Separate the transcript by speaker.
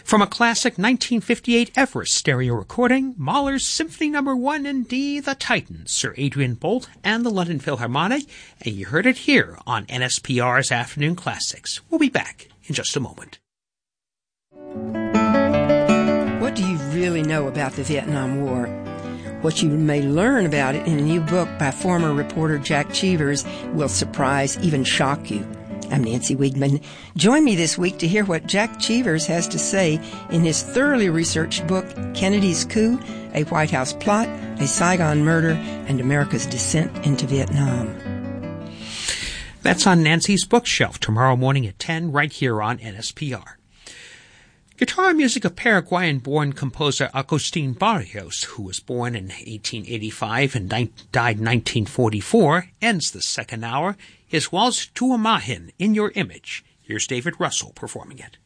Speaker 1: From a classic 1958 Everest stereo recording, Mahler's Symphony No. 1 in D, The Titans, Sir Adrian Boult and the London Philharmonic, and you heard it here on NSPR's Afternoon Classics. We'll be back in just a moment.
Speaker 2: What do you really know about the Vietnam War? What you may learn about it in a new book by former reporter Jack Cheevers will surprise, even shock you. I'm Nancy Wiegman. Join me this week to hear what Jack Cheevers has to say in his thoroughly researched book, Kennedy's Coup, A White House Plot, A Saigon Murder, and America's Descent into Vietnam.
Speaker 1: That's on Nancy's bookshelf tomorrow morning at 10 right here on NSPR. Guitar music of Paraguayan-born composer Agustin Barrios, who was born in 1885 and died in 1944, ends the second hour. His Waltz to Imagen, In Your Image. Here's David Russell performing it.